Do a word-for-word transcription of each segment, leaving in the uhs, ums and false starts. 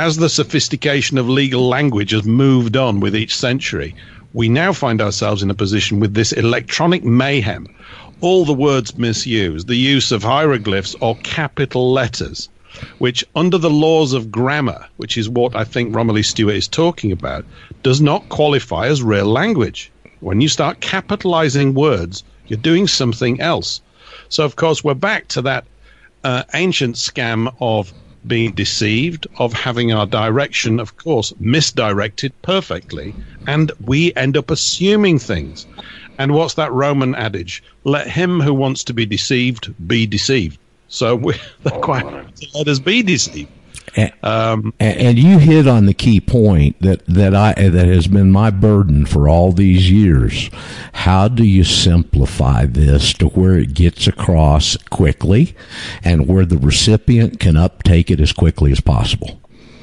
as the sophistication of legal language has moved on with each century, we now find ourselves in a position with this electronic mayhem, all the words misused, the use of hieroglyphs or capital letters, which under the laws of grammar, which is what I think Romilly Stewart is talking about, does not qualify as real language. When you start capitalizing words, you're doing something else. So, of course, we're back to that uh, ancient scam of being deceived, of having our direction, of course, misdirected perfectly, and we end up assuming things. And what's that Roman adage? Let him who wants to be deceived be deceived. So we're quite let us be deceived. And, um, and you hit on the key point that, that I that has been my burden for all these years. How do you simplify this to where it gets across quickly and where the recipient can uptake it as quickly as possible?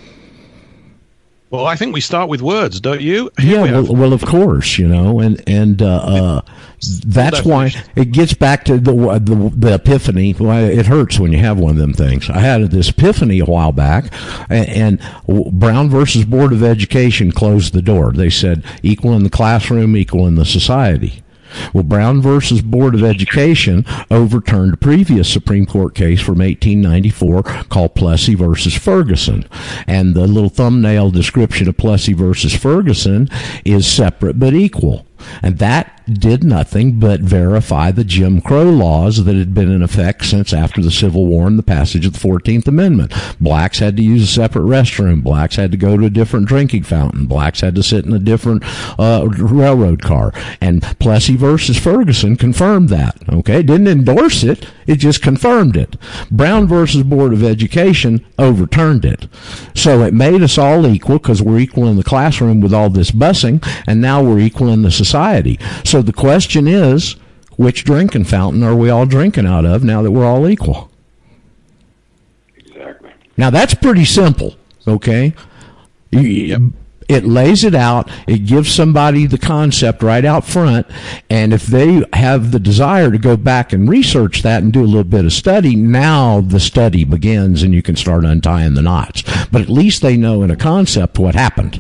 Well, I think we start with words, don't you? Here yeah, we well, well, of course, you know, and and uh, uh, that's why it gets back to the, the the epiphany. Why it hurts when you have one of them things. I had this epiphany a while back, and, and Brown versus Board of Education closed the door. They said equal in the classroom, equal in the society. Well, Brown versus Board of Education overturned a previous Supreme Court case from eighteen ninety-four called Plessy versus Ferguson. And the little thumbnail description of Plessy versus Ferguson is separate but equal. And that did nothing but verify the Jim Crow laws that had been in effect since after the Civil War and the passage of the fourteenth Amendment. Blacks had to use a separate restroom. Blacks had to go to a different drinking fountain. Blacks had to sit in a different uh, railroad car. And Plessy versus Ferguson confirmed that. Okay, it didn't endorse it. It just confirmed it. Brown versus Board of Education overturned it. So it made us all equal because we're equal in the classroom with all this busing, and now we're equal in the society. So the question is, which drinking fountain are we all drinking out of now that we're all equal? Exactly. Now that's pretty simple, okay? Yep. It lays it out. It gives somebody the concept right out front, and if they have the desire to go back and research that and do a little bit of study, now the study begins and you can start untying the knots. But at least they know in a concept what happened.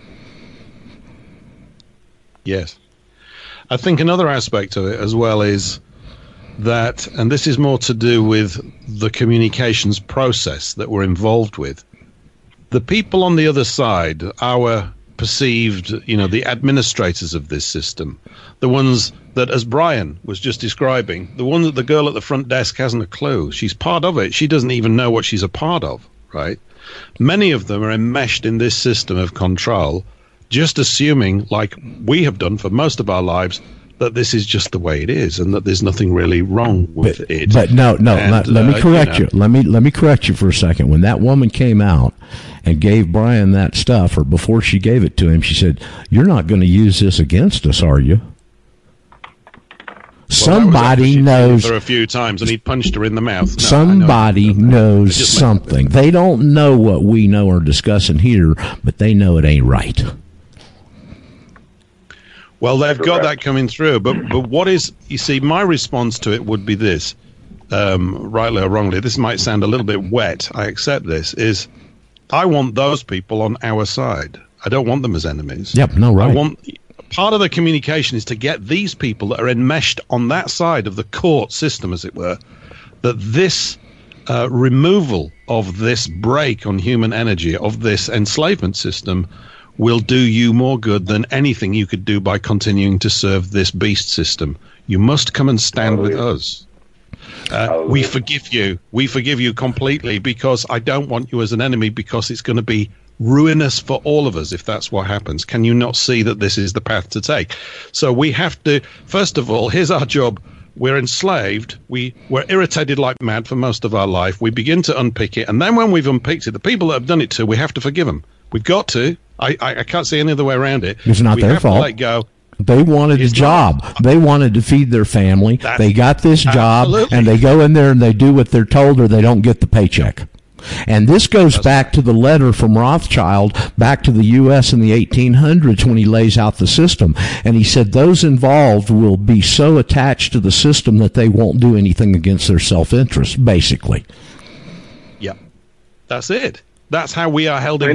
Yes. I think another aspect of it as well is that, and this is more to do with the communications process that we're involved with, the people on the other side, our perceived, you know, the administrators of this system, the ones that, as Brian was just describing, the one that the girl at the front desk hasn't a clue. She's part of it. She doesn't even know what she's a part of, right? Many of them are enmeshed in this system of control, just assuming, like we have done for most of our lives, that this is just the way it is and that there's nothing really wrong with but, it. But no, no, and, let, let me uh, correct you, know. you. Let me let me correct you for a second. When that woman came out and gave Brian that stuff, or before she gave it to him, she said, "You're not going to use this against us, are you?" Well, somebody knows her a few times, and he punched her in the mouth. No, somebody know knows something. They don't know what we know or discussing here, but they know it ain't right. Well, they've got that coming through, but but what is, you see, my response to it would be this, um, rightly or wrongly, this might sound a little bit wet, I accept this, is I want those people on our side. I don't want them as enemies. Yep, no, right. I want, part of the communication is to get these people that are enmeshed on that side of the court system, as it were, that this uh, removal of this break on human energy, of this enslavement system, will do you more good than anything you could do by continuing to serve this beast system. You must come and stand with us. Uh, we forgive you. We forgive you completely, because I don't want you as an enemy, because it's going to be ruinous for all of us if that's what happens. Can you not see that this is the path to take? So we have to, first of all, here's our job. We're enslaved. We, we're irritated like mad for most of our life. We begin to unpick it. And then when we've unpicked it, the people that have done it to, we have to forgive them. We've got to. I, I, I can't see any other way around it. It's not we their have fault. To let go. They wanted it's a job. Not. They wanted to feed their family. That's, they got this job, absolutely. And they go in there and they do what they're told, or they don't get the paycheck. And this goes That's back right. to the letter from Rothschild back to the U S in the eighteen hundreds when he lays out the system. And he said those involved will be so attached to the system that they won't do anything against their self-interest, basically. Yeah, that's it. That's how we are held in